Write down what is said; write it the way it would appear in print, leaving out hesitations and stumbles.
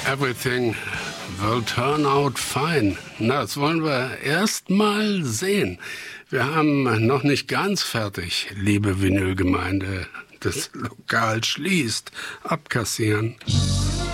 Everything will turn out fine. Na, das wollen wir erst mal sehen. Wir haben noch nicht ganz fertig, liebe Vinylgemeinde. Das Lokal schließt. Abkassieren.